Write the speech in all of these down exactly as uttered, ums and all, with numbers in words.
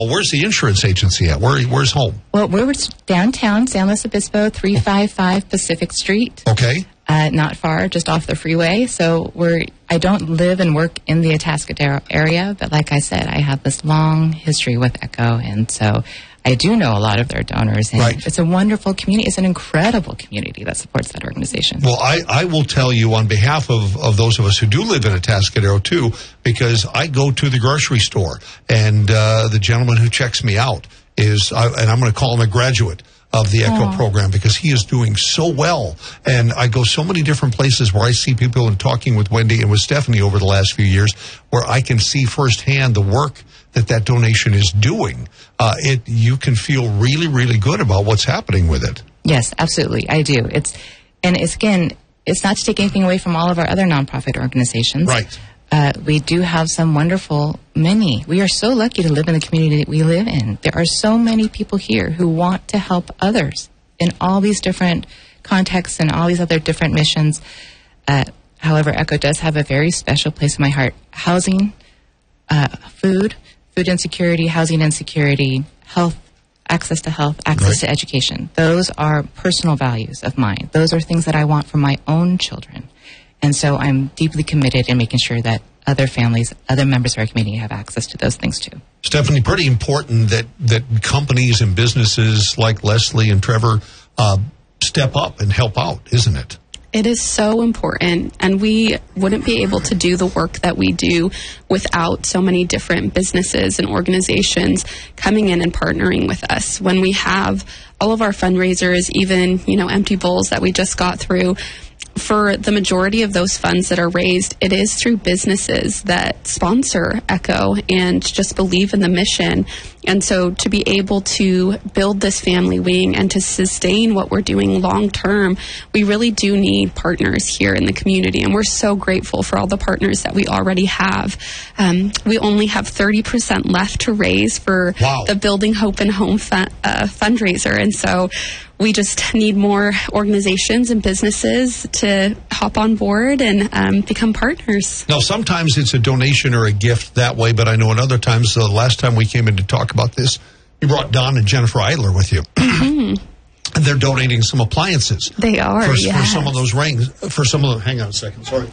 Well, where's the insurance agency at? Where, where's home? Well, we're downtown, San Luis Obispo, three fifty-five Pacific Street. Okay. Uh, not far, just off the freeway. So we're, I don't live and work in the Atascadero area, but like I said, I have this long history with Echo, and so I do know a lot of their donors. And right. It's a wonderful community. It's an incredible community that supports that organization. Well, I, I will tell you on behalf of, of those of us who do live in Atascadero, too, because I go to the grocery store, and uh, the gentleman who checks me out is, I, and I'm going to call him a graduate of the Echo Aww. Program, because he is doing so well. And I go so many different places where I see people, and talking with Wendy and with Stephanie over the last few years, where I can see firsthand the work that that donation is doing. Uh, it you can feel really, really good about what's happening with it. Yes, absolutely. I do. It's and it's again, it's not to take anything away from all of our other nonprofit organizations. Right. Uh, we do have some wonderful, many. We are so lucky to live in the community that we live in. There are so many people here who want to help others in all these different contexts and all these other different missions. Uh, however, Echo does have a very special place in my heart. Housing, uh, food, food insecurity, housing insecurity, health, access to health, access right. to education. Those are personal values of mine. Those are things that I want for my own children. And so I'm deeply committed in making sure that other families, other members of our community have access to those things too. Stephanie, pretty important that, that companies and businesses like Leslie and Trevor uh, step up and help out, isn't it? It is so important, and we wouldn't be able to do the work that we do without so many different businesses and organizations coming in and partnering with us. When we have all of our fundraisers, even, you know, Empty Bowls that we just got through, for the majority of those funds that are raised, it is through businesses that sponsor Echo and just believe in the mission. And so to be able to build this family wing and to sustain what we're doing long term, we really do need partners here in the community. And we're so grateful for all the partners that we already have. Um, we only have thirty percent left to raise for wow. the Building Hope and Home fun, uh, fundraiser. And so we just need more organizations and businesses to hop on board and um, become partners. Now, sometimes it's a donation or a gift that way, but I know at other times, the uh, last time we came in to talk about this, you brought Don and Jennifer Idler with you. Mm-hmm. And they're donating some appliances. They are, for, yes. for some of those rings. For some of the, hang on a second, sorry.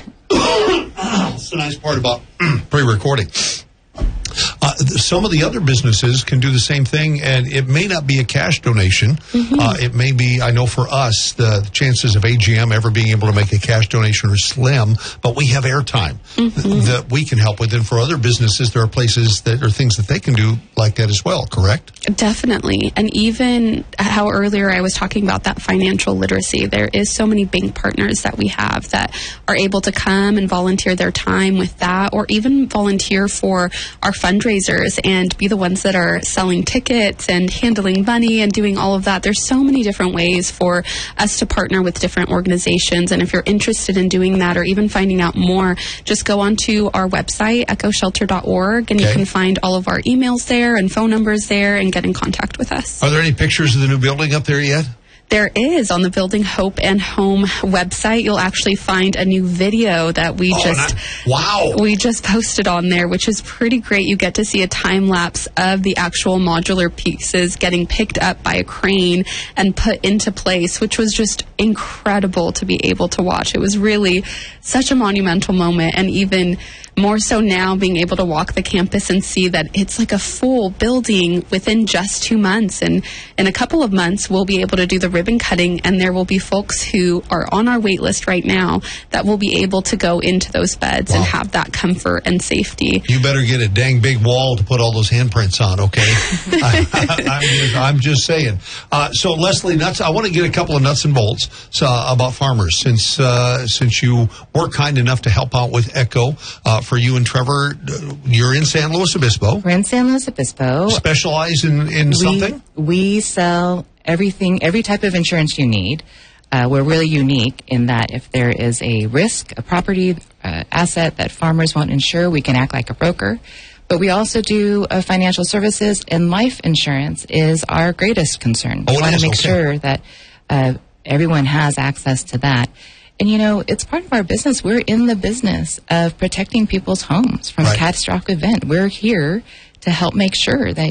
That's the nice part about pre-recording. Uh, some of the other businesses can do the same thing, and it may not be a cash donation. Mm-hmm. Uh, it may be, I know for us, the, the chances of A G M ever being able to make a cash donation are slim, but we have airtime mm-hmm. th- that we can help with. And for other businesses, there are places that are things that they can do like that as well, correct? Definitely. And even how earlier I was talking about that financial literacy, there is so many bank partners that we have that are able to come and volunteer their time with that, or even volunteer for our fundraisers and be the ones that are selling tickets and handling money and doing all of that. There's so many different ways for us to partner with different organizations. And if you're interested in doing that or even finding out more, just go onto our website, echo shelter dot org, and okay. you can find all of our emails there and phone numbers there and get in contact with us. Are there any pictures of the new building up there yet? There is. On the Building Hope and Home website, you'll actually find a new video that we oh, just not, wow. we just posted on there, which is pretty great. You get to see a time lapse of the actual modular pieces getting picked up by a crane and put into place, which was just incredible to be able to watch. It was really such a monumental moment, and even more so now being able to walk the campus and see that it's like a full building within just two months. And in a couple of months, we'll be able to do the ribbon cutting, and there will be folks who are on our wait list right now that will be able to go into those beds wow. and have that comfort and safety. You better get a dang big wall to put all those handprints on, okay? I, I, I'm, just, I'm just saying. Uh, so, Leslie, nuts. I want to get a couple of nuts and bolts so, uh, about farmers, since uh, since you were kind enough to help out with Echo. Uh, for you and Trevor, you're in San Luis Obispo. We're in San Luis Obispo. Specialize in, in we, something? We sell everything, every type of insurance you need. Uh, we're really unique in that if there is a risk, a property, uh, asset that farmers won't insure, we can act like a broker. But we also do uh, financial services, and life insurance is our greatest concern. Oh, we want to make okay. sure that uh, everyone has access to that. And, you know, it's part of our business. We're in the business of protecting people's homes from right. a catastrophic event. We're here to help make sure that